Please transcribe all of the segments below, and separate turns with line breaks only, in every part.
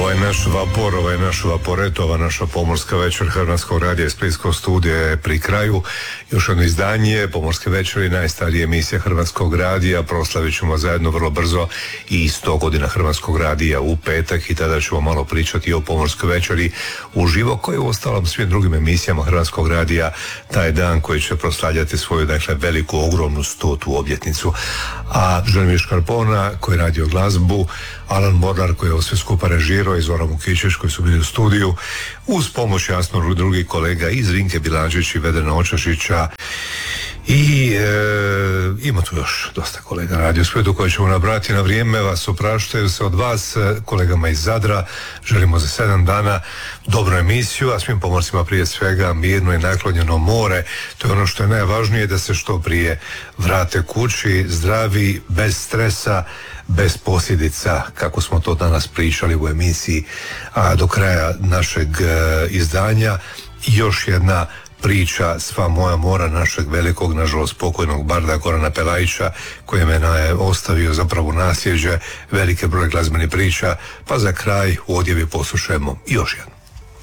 Ovaj naš vaporetova, naša pomorska večer Hrvatskog radija i Splitskog studija je pri kraju. Još jedno izdanje Pomorske večeri, najstarija emisija Hrvatskog radija. Proslavit ćemo zajedno vrlo brzo i 100 godina Hrvatskog radija u petak i tada ćemo malo pričati o Pomorskoj večeri uživo, koji u ostalom svim drugim emisijama Hrvatskog radija taj dan koji će proslavljati svoju, dakle, veliku, ogromnu 100. obljetnicu. A Želimir Škarpona koji je radio glazbu, Alan Mornar koji je ovo sve skupa režirao i Zoran Vukićić koji su bili u studiju, uz pomoć jasno drugih kolega iz Rinke Bilančić i Vedrena Očašića i ima tu još dosta kolega na Radio Splitu koji ćemo nabrati na vrijeme. Vas opraštaju se od vas, kolegama iz Zadra. Želimo za 7 dana dobru emisiju, a svim pomorcima prije svega mirno i naklonjeno more. To je ono što je najvažnije, da se što prije vrate kući zdravi, bez stresa, bez posljedica, kako smo to danas pričali u emisiji. A do kraja našeg izdanja još jedna priča Sva moja mora našeg velikog, nažalost pokojnog barda Gorana Pelajića, koji me ostavio zapravo nasljeđe, velike broj glazbenih priča. Pa za kraj u odjevi poslušajmo još jednu.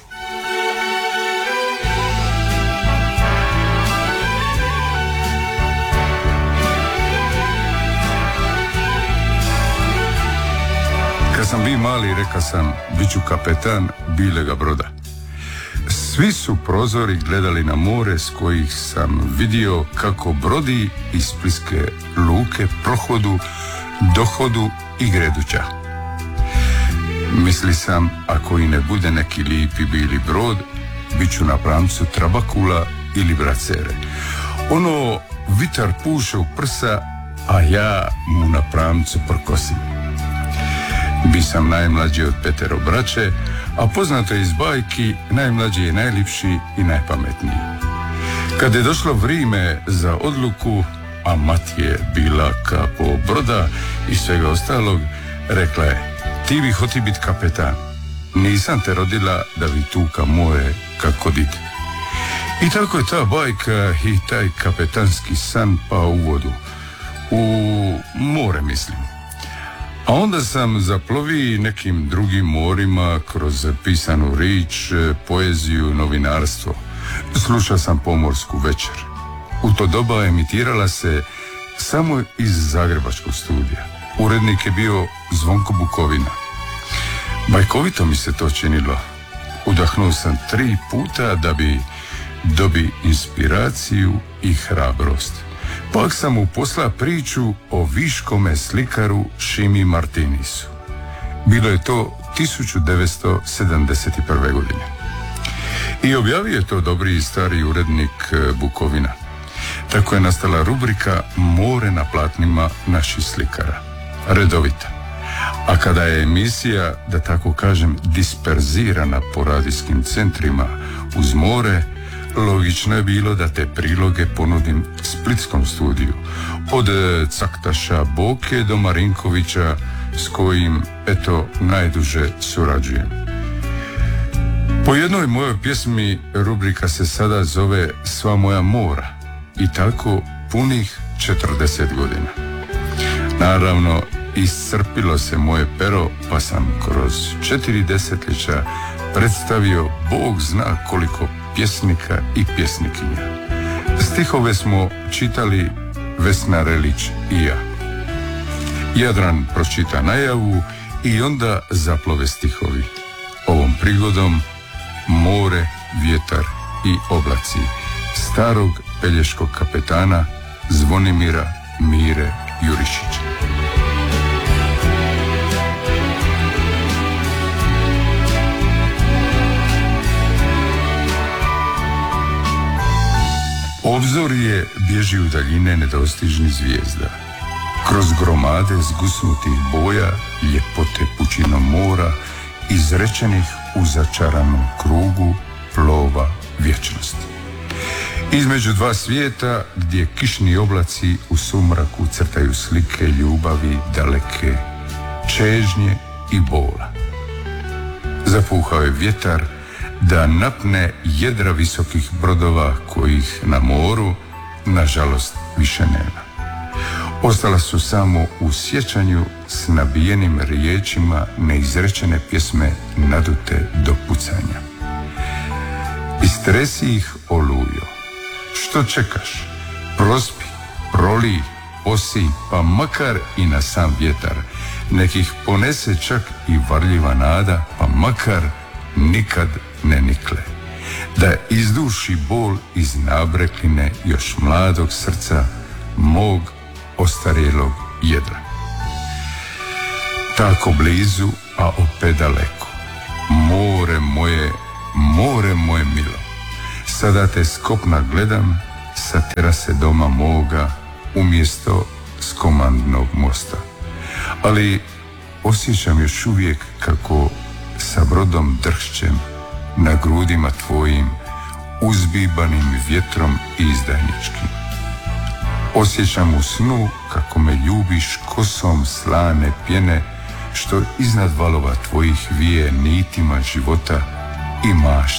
Kad sam bio mali, reka sam, bit ću kapetan bilega broda. Svi su prozori gledali na more s kojih sam vidio kako brodi iz Splitske luke prohodu, dohodu i greduća. Misli sam, ako i ne bude neki lipi bili brod, bit ću na pramcu Trabakula ili Bracere. Ono, vitar puše u prsa, a ja mu na pramcu prkosim. Bi sam najmlađi od 5 braće, a poznato je iz bajki, najmlađi je najlipši i najpametniji. Kad je došlo vrijeme za odluku, a mati je bila kapo broda i svega ostalog, rekla je: ti bi hoti biti kapetan. Nisam te rodila da bi tuka more kako dite. I tako je ta bajka i taj kapetanski san pao u vodu. U more, mislim. A onda sam zaplovio nekim drugim morima kroz pisanu rič, poeziju, novinarstvo. Slušao sam Pomorsku večer. U to doba emitirala se samo iz Zagrebačkog studija. Urednik je bio Zvonko Bukovina. Bajkovito mi se to činilo. Udahnuo sam 3 puta da bi dobio inspiraciju i hrabrost. Pak sam mu poslao priču o viškome slikaru Šimi Martinisu. Bilo je to 1971. godine. I objavio je to dobri i stari urednik Bukovina. Tako je nastala rubrika More na platnima naših slikara. Redovita. A kada je emisija, da tako kažem, disperzirana po radijskim centrima uz more, logično je bilo da te priloge ponudim splitskom studiju. Od Caktaša Boke do Marinkovića, s kojim, eto, najduže surađujem. Po jednoj mojoj pjesmi rubrika se sada zove Sva moja mora. I tako punih 40 godina. Naravno, iscrpilo se moje pero, pa sam kroz 4 desetljeća predstavio Bog zna koliko pjesnika i pjesnikinja. Stihove smo čitali Vesna Relić i ja. Jadran pročita najavu i onda zaplove stihovi. Ovom prigodom more, vjetar i oblaci starog pelješkog kapetana Zvonimira Mire Jurišića. Obzor je bježi u daljine nedostižnih zvijezda. Kroz gromade zgusnutih boja, ljepote pučinom mora, izrečenih u začaranom krugu plova vječnosti. Između dva svijeta, gdje kišni oblaci u sumraku crtaju slike ljubavi daleke, čežnje i bola. Zapuhao je vjetar da napne jedra visokih brodova kojih na moru, nažalost, više nema. Ostala su samo u sjećanju s nabijenim riječima neizrečene pjesme nadute do pucanja. Istresi ih, olujo, što čekaš? Prospi, proli, osi, pa makar i na sam vjetar. Nekih ponese čak i varljiva nada, pa makar nikad ne nikle. Da izduši bol iz nabrekline još mladog srca, mog ostarjelog jedra. Tako blizu, a opet daleko. More moje milo. Sada te s kopna gledam, sa terase doma moga, umjesto s komandnog mosta. Ali osjećam još uvijek kako sa brodom dršćem na grudima tvojim, uzbibanim vjetrom izdajničkim. Osjećam u snu kako me ljubiš kosom slane pjene, što iznad valova tvojih vije nitima života i mašta